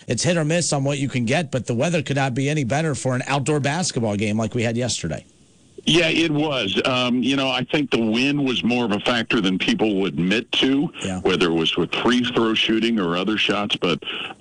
it's hit or miss on what you can get, but the weather could not be any better for an outdoor basketball game like we had yesterday. Yeah, it was. I think the wind was more of a factor than people would admit to, whether it was with free throw shooting or other shots. But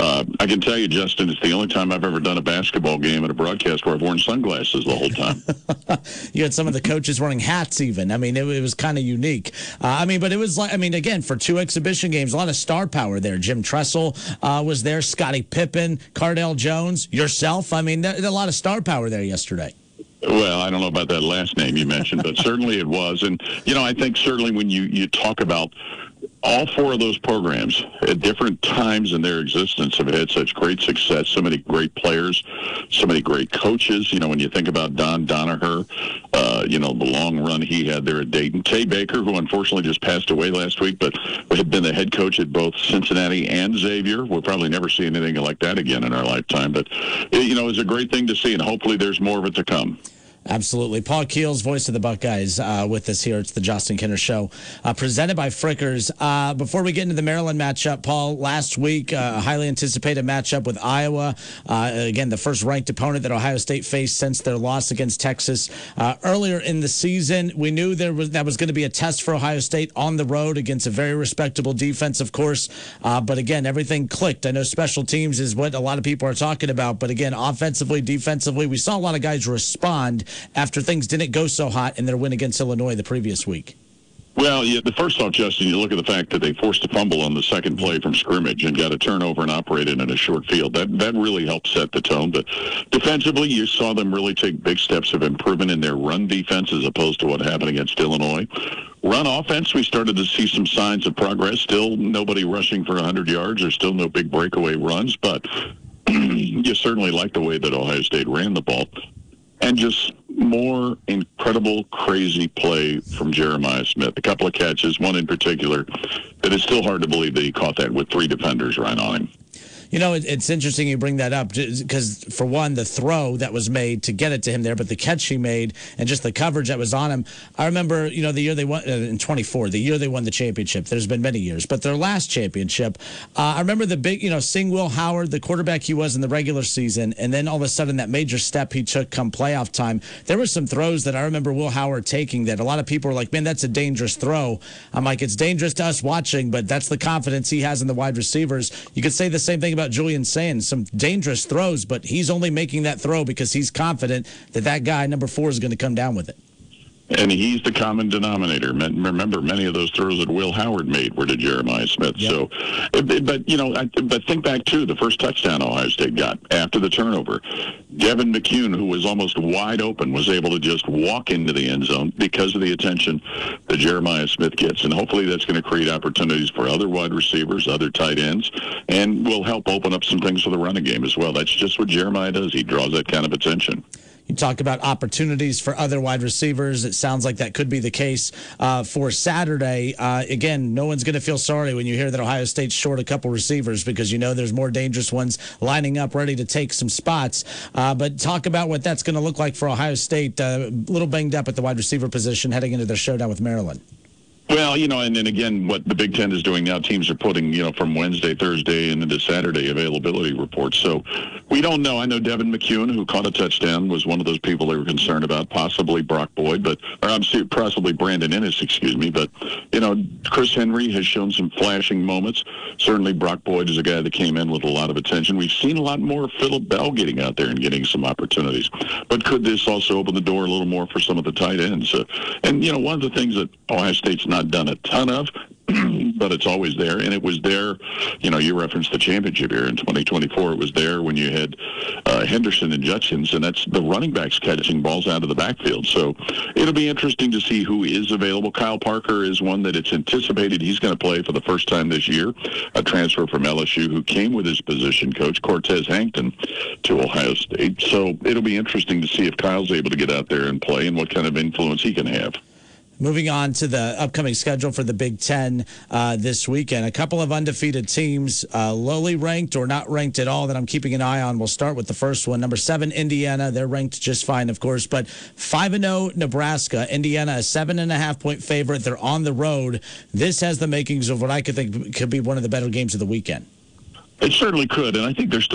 I can tell you, Justin, it's the only time I've ever done a basketball game at a broadcast where I've worn sunglasses the whole time. You had some of the coaches wearing hats even. I mean, it was kind of unique. But it was again, for two exhibition games, a lot of star power there. Jim Tressel was there, Scottie Pippen, Cardell Jones, yourself. I mean, a lot of star power there yesterday. Well, I don't know about that last name you mentioned, but certainly it was. And, I think certainly when you talk about all four of those programs at different times in their existence have had such great success, so many great players, so many great coaches. When you think about Don Danaher, the long run he had there at Dayton. Tay Baker, who unfortunately just passed away last week, but had been the head coach at both Cincinnati and Xavier. We'll probably never see anything like that again in our lifetime. But, it's a great thing to see, and hopefully there's more of it to come. Absolutely. Paul Keels, voice of the Buckeyes, with us here. It's the Justin Kinner Show, presented by Frickers. Before we get into the Maryland matchup, Paul, last week, a highly anticipated matchup with Iowa. Again, the first ranked opponent that Ohio State faced since their loss against Texas earlier in the season. We knew that was going to be a test for Ohio State on the road against a very respectable defense, of course. But again, everything clicked. I know special teams is what a lot of people are talking about. But again, offensively, defensively, we saw a lot of guys respond after things didn't go so hot in their win against Illinois the previous week. Well, the first off, Justin, you look at the fact that they forced a fumble on the second play from scrimmage and got a turnover and operated in a short field. That really helped set the tone. But defensively, you saw them really take big steps of improvement in their run defense as opposed to what happened against Illinois. Run offense, we started to see some signs of progress. Still nobody rushing for 100 yards. There's still no big breakaway runs, but you certainly like the way that Ohio State ran the ball. And just more incredible, crazy play from Jeremiah Smith. A couple of catches, one in particular, that it's still hard to believe that he caught that with three defenders right on him. It's interesting you bring that up because, for one, the throw that was made to get it to him there, but the catch he made and just the coverage that was on him. I remember, the year they won in 24, the year they won the championship. There's been many years, but their last championship, I remember the big, seeing Will Howard, the quarterback he was in the regular season, and then all of a sudden that major step he took come playoff time. There were some throws that I remember Will Howard taking that a lot of people were like, man, that's a dangerous throw. I'm like, it's dangerous to us watching, but that's the confidence he has in the wide receivers. You could say the same thing about Julian Sands, some dangerous throws, but he's only making that throw because he's confident that guy, number 4, is going to come down with it. And he's the common denominator. Remember, many of those throws that Will Howard made were to Jeremiah Smith. Yep. So, but think back to the first touchdown Ohio State got after the turnover. Devin McCune, who was almost wide open, was able to just walk into the end zone because of the attention that Jeremiah Smith gets. And hopefully that's going to create opportunities for other wide receivers, other tight ends, and will help open up some things for the running game as well. That's just what Jeremiah does. He draws that kind of attention. You talk about opportunities for other wide receivers. It sounds like that could be the case for Saturday. Again, no one's going to feel sorry when you hear that Ohio State's short a couple receivers because there's more dangerous ones lining up ready to take some spots. But talk about what that's going to look like for Ohio State. A little banged up at the wide receiver position heading into their showdown with Maryland. Well, and then again, what the Big Ten is doing now, teams are putting, from Wednesday, Thursday, and into Saturday availability reports. So we don't know. I know Devin McCune, who caught a touchdown, was one of those people they were concerned about, possibly Brock Boyd, possibly Brandon Ennis, But, Chris Henry has shown some flashing moments. Certainly Brock Boyd is a guy that came in with a lot of attention. We've seen a lot more of Phillip Bell getting out there and getting some opportunities. But could this also open the door a little more for some of the tight ends? One of the things that Ohio State's not done a ton of, but it's always there. And it was there, you referenced the championship year in 2024. It was there when you had Henderson and Judkins, and that's the running backs catching balls out of the backfield. So it'll be interesting to see who is available. Kyle Parker is one that it's anticipated he's going to play for the first time this year, a transfer from LSU who came with his position coach, Cortez Hankton, to Ohio State. So it'll be interesting to see if Kyle's able to get out there and play and what kind of influence he can have. Moving on to the upcoming schedule for the Big Ten this weekend. A couple of undefeated teams, lowly ranked or not ranked at all, that I'm keeping an eye on. We'll start with the first one. Number 7, Indiana. They're ranked just fine, of course. But 5-0, Nebraska. Indiana, a 7.5-point favorite. They're on the road. This has the makings of what I could think could be one of the better games of the weekend. It certainly could, and I think there's